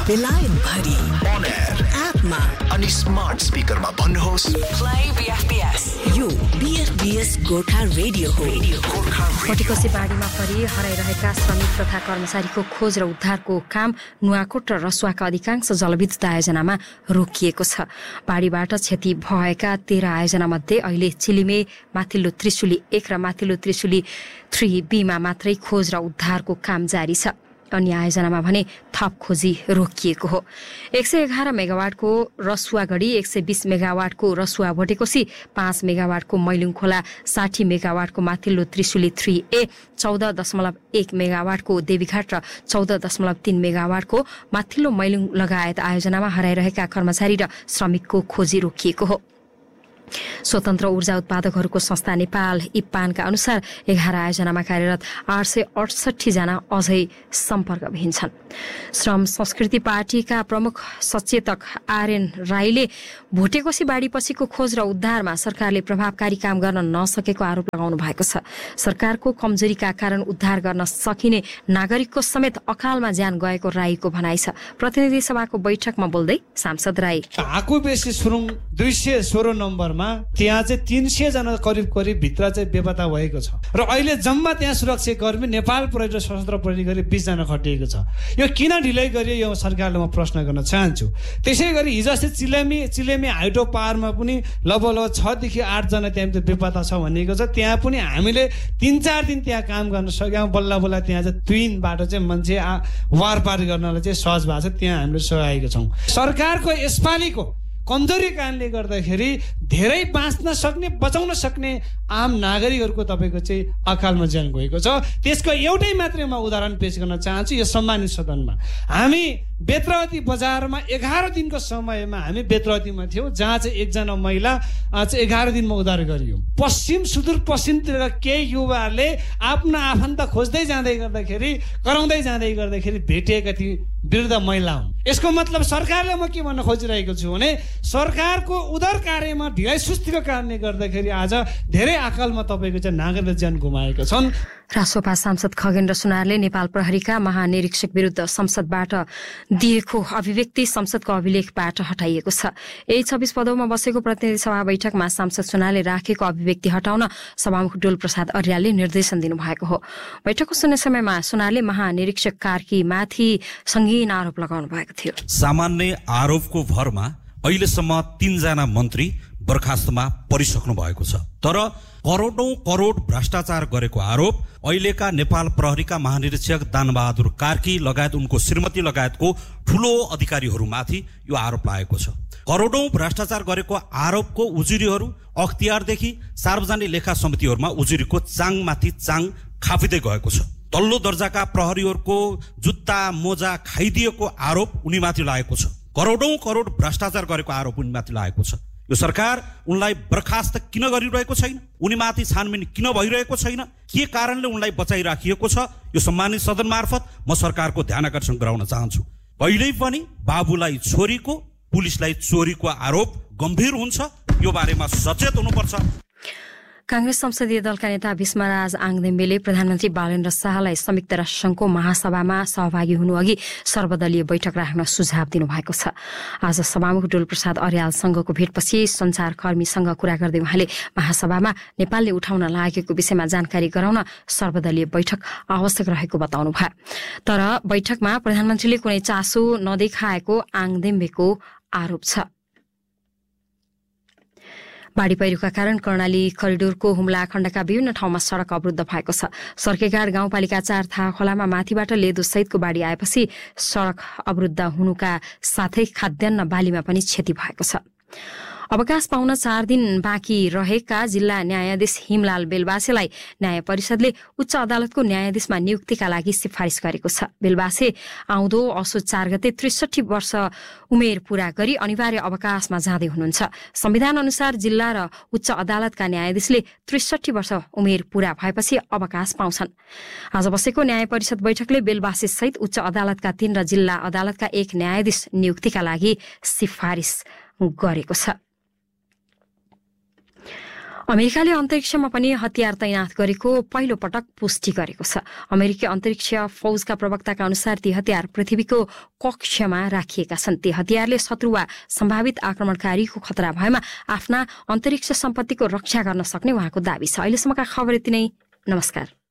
बेलायत भरि On air एपमा अनि स्मार्ट स्पिकरमा भन्नुहोस् प्ले बीएफपीएस यो बीएफपीएस गोर्खा रेडियो हो। पटिकोसी बाढीमा परि हराइरहेका श्रमिक तथा कर्मचारीको खोज र उद्धारको काम नुवाकोट र रसुवाका अधिकांश जलविद्युत आयोजनामा रोकिएको छ। बाढीबाट क्षति भएका 13 आयोजनामध्ये अहिले चिलिमे माथिल्लो त्रिशुली 1 र माथिल्लो त्रिशुली 3B मा मात्रै खोज र उद्धारको काम जारी छ। अन्य आयोजनामा भने थप खोजी रोकिएको हो। 111 मेगावाटको रसुवागढी, 120 मेगावाटको रसुवा भोटेकोसी, 5 मेगावाटको मैलुङ खोला, 60 मेगावाटको माथिल्लो त्रिशुली 3A, 14.1 मेगावाटको देवीघाट र 14.3 मेगावाटको माथिल्लो मैलुङ लगायत आयोजनामा हराइरहेका कर्मचारी र श्रमिकको खोजी रोकिएको हो। स्वतन्त्र ऊर्जा उत्पादकहरूको संस्था नेपाल इप्पानका अनुसार 11 आयोजनामा कार्यरत 868 जना अझै सम्पर्कविहीन छन्। श्रम संस्कृति पार्टीका प्रमुख सचेतक आरएन राईले भोटेकोसी बाढीपछिको खोज र उद्धारमा सरकारले प्रभावकारी काम गर्न नसकेको आरोप लगाउनु भएको छ। सरकारको कमजोरीका कारण उद्धार गर्न सकिने नागरिकको समेत अकालमा ज्यान गएको राईको भनाइ छ। प्रतिनिधि सभाको बैठकमा बोल्दै सांसद राई आकुबेसी सुरुङ 216 नम्बरमा त्यहाँ चाहिँ 300 जना करिब भित्र चाहिँ बेपत्ता भएको छ र अहिले जम्मा त्यहाँ सुरक्षाकर्मी नेपाल प्रहरी र सशस्त्र प्रहरी गरी 20 जना खटिएको छ। यो किन ढिलै गरियो यो सरकारले म प्रश्न गर्न चाहन्छु। त्यसै गरी हिजो अस्ति चिलेमी हाइड्रो पावरमा पनि लगभग 6 देखि 8 जना त्यहाँ बेपत्ता छ भनिएको छ। त्यहाँ पनि हामीले 3-4 दिन त्यहाँ काम गर्न सक्यौं। बल्ल त्यहाँ चाहिँ ट्विनबाट चाहिँ मान्छे वारपार गर्नलाई चाहिँ सहज भएको छ। त्यहाँ हामीले सघाएका छौँ। सरकारको यसपालिको कमजोरी कारणले गर्दाखेरि धेरै बाँच्न सक्ने बचाउन सक्ने आम नागरिकहरूको तपाईँको चाहिँ अकालमा ज्यान गएको छ। त्यसको एउटै मात्रै म उदाहरण पेश गर्न चाहन्छु। यो सम्मानित सदनमा हामी बेत्रावती बजारमा 11 दिनको समयमा हामी बेत्रावतीमा थियौँ, जहाँ चाहिँ एकजना महिला चाहिँ 11 दिनमा उद्धार गरियो। सुदूरपश्चिमतिर केही युवाहरूले आफ्ना आफन्त खोज्दै जाँदै गर्दाखेरि भेटिएका ती वृद्ध महिला हुन्। यसको मतलब सरकारले म के भन्न खोजिरहेको छु भने सरकारको उद्धार कार्यमा ढिलाइ सुस्तीको कारणले गर्दाखेरि आज धेरै अकालमा तपाईँको चाहिँ नागरिक ज्यान गुमाएका छन्। रासोपा सांसद खगेन्द्र सुनारले नेपाल प्रहरीका महानिरीक्षक विरुद्ध संसदबाट दिएको अभिव्यक्ति संसदको अभिलेखबाट हटाइएको छ। यही 26 पदौमा बसेको प्रतिनिधि सभा बैठकमा सांसद सुनारले राखेको अभिव्यक्ति हटाउन सभामुख डोल प्रसाद अर्यालले निर्देशन दिनुभएको हो। बैठकको सुन्ने समयमा सुनारले महानिरीक्षक कार्कीमाथि संगीन आरोप लगाउनु भएको थियो। सामान्य आरोपको भरमा अहिलेसम्म 3 जना मन्त्री बर्खास्तमा परिसक्नु भएको छ। तर करोडौं करोड भ्रष्टाचार गरेको आरोप अहिलेका नेपाल प्रहरीका महानिरीक्षक दानबहादुर कार्की लगायत उनको श्रीमती लगायतको ठूलो अधिकारीहरूमाथि यो आरोप लागेको छ। करोडौं भ्रष्टाचार गरेको आरोपको उजुरीहरू अख्तियारदेखि सार्वजनिक लेखा समितिहरूमा उजुरीको चाङमाथि चाङ खापिँदै गएको छ। तल्लो दर्जाका प्रहरीहरूको जुत्ता मोजा खाइदिएको आरोप उनीमाथि लागेको छ। करोडौं करोड भ्रष्टाचार गरेको आरोप उनीमाथि लागेको छ। यो सरकार उनलाई बर्खास्त किन गरिरहेको छैन? उनीमाथि छानबिन किन भइरहेको छैन? के कारणले उनलाई बचाइराखिएको छ? यो सम्मानित सदन मार्फत म सरकारको ध्यान आकर्षण गराउन चाहन्छु। पहिल्यै पनि बाबुलाई छोरीको, पुलिसलाई चोरीको आरोप गम्भीर हुन्छ। यो बारेमा सचेत हुनुपर्छ। कांग्रेस संसदीय दलका नेता भीष्मराज आङदेम्बेले प्रधानमन्त्री बालेन्द्र शाहलाई संयुक्त राष्ट्रसङ्घको महासभामा सहभागी हुनु अघि सर्वदलीय बैठक राख्न सुझाव दिनुभएको छ। आज सभामुख डोल प्रसाद अर्यालसँगको भेटपछि सञ्चारकर्मीसँग कुरा गर्दै उहाँले महासभामा नेपालले उठाउन लागेको विषयमा जानकारी गराउन सर्वदलीय बैठक आवश्यक रहेको बताउनुभयो। तर बैठकमा प्रधानमन्त्रीले कुनै चासो नदेखाएको आङदेम्बेको आरोप छ। बाढी पहिरोका कारण कर्णाली करिडोरको हुम्ला खण्डका विभिन्न ठाउँमा सड़क अवरुद्ध भएको छ। सर्केघाट गाउँपालिका 4 थाहा खोलामा माथिबाट लेदो सहितको बाढी आएपछि सड़क अवरुद्ध हुनुका साथै खाद्यान्न बालीमा पनि क्षति भएको छ। अवकाश पाउन 4 दिन बाँकी रहेका जिल्ला न्यायाधीश हिमलाल बेलबासेलाई न्याय परिषदले उच्च अदालतको न्यायाधीशमा नियुक्तिका लागि सिफारिस गरेको छ। बेलबासे आउँदो असोज 4 गते 63 वर्ष उमेर पूरा गरी अनिवार्य अवकाशमा जाँदै हुनुहुन्छ। संविधान अनुसार जिल्ला र उच्च अदालतका न्यायाधीशले 63 वर्ष उमेर पूरा भएपछि अवकाश पाउँछन्। आज बसेको न्याय परिषद बैठकले बेलबासे सहित उच्च अदालतका 3 र जिल्ला अदालतका 1 न्यायाधीश नियुक्तिका लागि सिफारिस गरेको छ। अमेरिकाले अन्तरिक्षमा पनि हतियार तैनाथ गरेको पहिलो पटक पुष्टि गरेको छ। अमेरिकी अन्तरिक्ष फौजका प्रवक्ताका अनुसार ती हतियार पृथ्वीको कक्षमा राखिएका छन्। ती हतियारले शत्रु वा सम्भावित आक्रमणकारीको खतरा भएमा आफ्ना अन्तरिक्ष सम्पत्तिको रक्षा गर्न सक्ने उहाँको दाबी छ। अहिलेसम्मका खबर यति नै। नमस्कार।